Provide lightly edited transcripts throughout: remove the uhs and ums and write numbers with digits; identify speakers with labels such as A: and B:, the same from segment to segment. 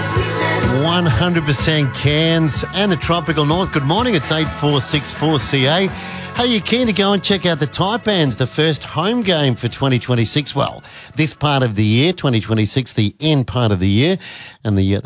A: 100% Cairns and the tropical north. Good morning, it's 8464 CA. Hey, you keen to go and check out the Taipans, the first home game for 2026? Well, this part of the year, 2026, the end part of the year, and the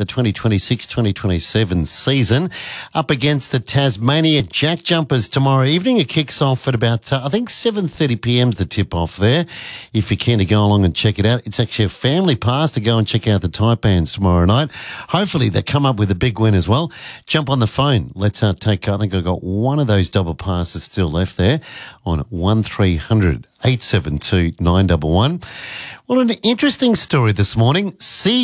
A: 2026-2027 season, up against the Tasmania Jack Jumpers tomorrow evening. It kicks off at about, I think 7:30 p.m. is the tip-off there. If you're keen to go along and check it out, it's actually a family pass to go and check out the Taipans tomorrow night. Hopefully they come up with a big win as well. Jump on the phone. Let's take, I think I've got one of those double passes still left there on 1300 872 911. Well, an interesting story this morning.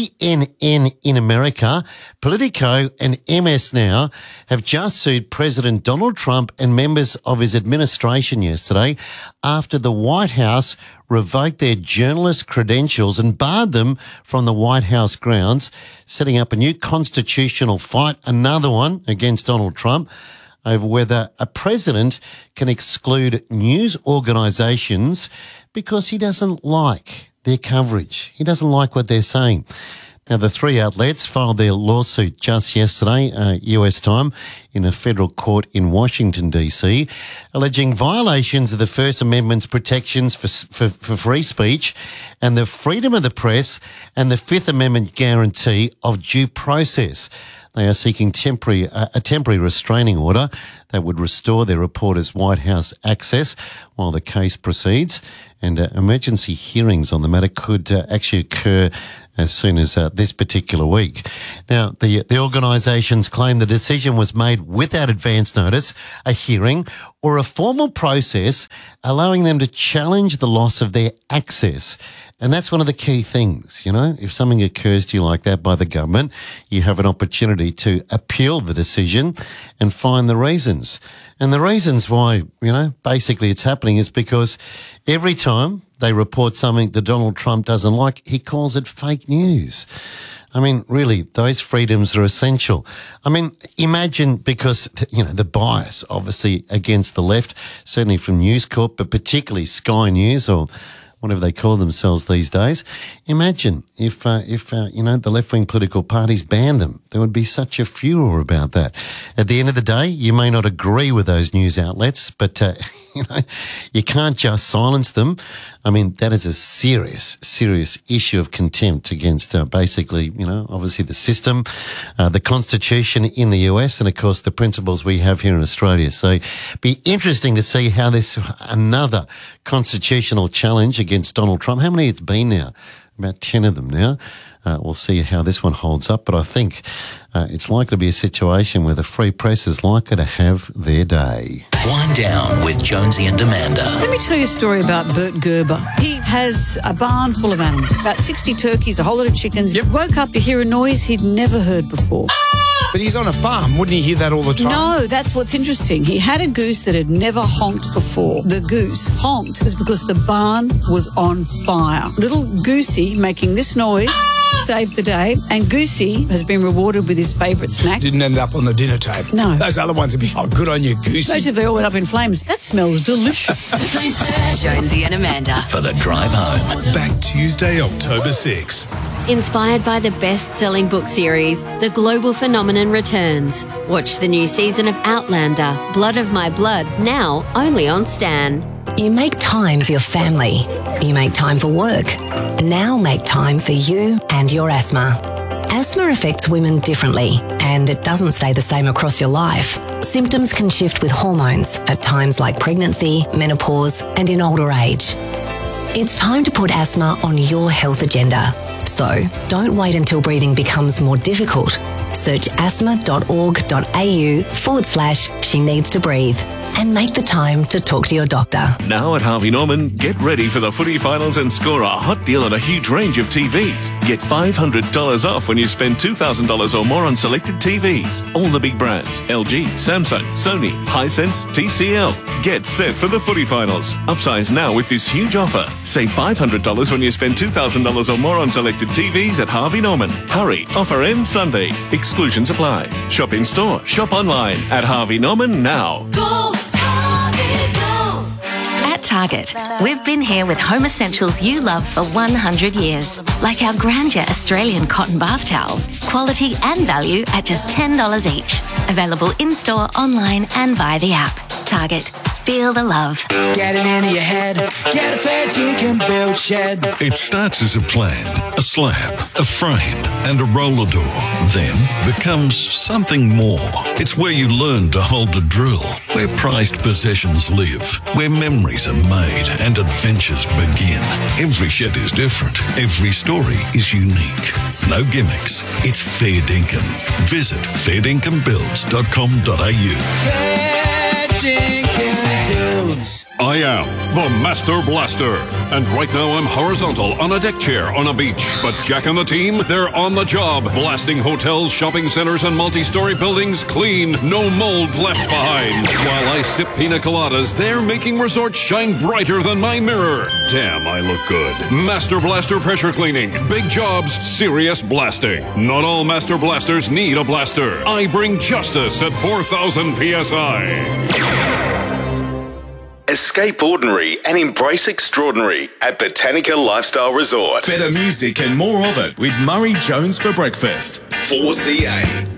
A: CNN in America, Politico and MS Now have just sued President Donald Trump and members of his administration yesterday after the White House revoked their journalist credentials and barred them from the White House grounds, setting up a new constitutional fight, another one against Donald Trump, over whether a president can exclude news organisations because he doesn't like their coverage. He doesn't like what they're saying. Now, the three outlets filed their lawsuit just yesterday, US time, in a federal court in Washington, D.C., alleging violations of the First Amendment's protections for free speech and the freedom of the press and the Fifth Amendment guarantee of due process. They are seeking a temporary restraining order that would restore their reporters' White House access while the case proceeds. And emergency hearings on the matter could actually occur as soon as this particular week. Now, the organisations claim the decision was made without advance notice, a hearing, or a formal process allowing them to challenge the loss of their access. And that's one of the key things, you know. If something occurs to you like that by the government, you have an opportunity to appeal the decision and find the reasons. And the reasons why, you know, basically it's happening is because every time they report something that Donald Trump doesn't like, he calls it fake news. I mean, really, those freedoms are essential. I mean, imagine, because, you know, the bias, obviously, against the left, certainly from News Corp, but particularly Sky News or whatever they call themselves these days. Imagine if you know, the left-wing political parties banned them. There would be such a furor about that. At the end of the day, you may not agree with those news outlets, but, you know, you can't just silence them. I mean, that is a serious issue of contempt against basically, you know, obviously the system, the Constitution in the US, and, of course, the principles we have here in Australia. So it'd be interesting to see how this, another constitutional challenge against Donald Trump, how many it's been now? About 10 of them now. We'll see how this one holds up, but I think it's likely to be a situation where the free press is likely to have their day.
B: Wind down with Jonesy and Amanda.
C: Let me tell you a story about Bert Gerber. He has a barn full of animals, about 60 turkeys, a whole lot of chickens. Yep. He woke up to hear a noise he'd never heard before.
D: But he's on a farm. Wouldn't he hear that all the time?
C: No, that's what's interesting. He had a goose that had never honked before. The goose honked was because the barn was on fire. Little Goosey making this noise saved the day, and Goosey has been rewarded with his favourite snack.
D: Didn't end up on the dinner table.
C: No.
D: Those other ones would be, oh, good on you, Goosey.
C: Especially if they all went up in flames. That smells delicious.
E: Jonesy and Amanda.
B: For the drive home.
F: Back Tuesday, October 6.
E: Inspired by the best-selling book series, The Global Phenomenon returns. Watch the new season of Outlander, Blood of My Blood, now only on Stan.
G: You make time for your family. You make time for work. Now make time for you and your asthma. Asthma affects women differently, and it doesn't stay the same across your life. Symptoms can shift with hormones at times like pregnancy, menopause, and in older age. It's time to put asthma on your health agenda. So, don't wait until breathing becomes more difficult. Search asthma.org.au/she needs to breathe and make the time to talk to your doctor.
H: Now at Harvey Norman, get ready for the footy finals and score a hot deal on a huge range of TVs. Get $500 off when you spend $2,000 or more on selected TVs. All the big brands: LG, Samsung, Sony, Hisense, TCL. Get set for the footy finals. Upsize now with this huge offer. Save $500 when you spend $2,000 or more on selected TVs at Harvey Norman. Hurry, offer ends Sunday. Exclusions apply. Shop in store, shop online at Harvey Norman now.
E: Go, Harvey, go.
I: At Target, we've been here with home essentials you love for 100 years, like our Grandeur Australian cotton bath towels, Quality and value at just $10 each. Available in-store, online and via the app. Target. Feel the love.
J: Get it into your head. Get a fair Dinkum build shed.
K: It starts as a plan, a slab, a frame and a roller door. Then becomes something more. It's where you learn to hold the drill, where prized possessions live, where memories are made and adventures begin. Every shed is different. Every story is unique. No gimmicks. It's Fair Dinkum. Visit fairdinkumbuilds.com.au.
J: Fair Dinkum Builds.
L: I am the Master Blaster, and right now I'm horizontal on a deck chair on a beach. But Jack and the team, they're on the job, blasting hotels, shopping centers, and multi-story buildings clean, no mold left behind. While I sip pina coladas, they're making resorts shine brighter than my mirror. Damn, I look good. Master Blaster pressure cleaning, big jobs, serious blasting. Not all Master Blasters need a blaster. I bring justice at 4,000 PSI.
M: Escape ordinary and embrace extraordinary at Botanica Lifestyle Resort.
F: Better music and more of it with Murray Jones for breakfast. 4CA.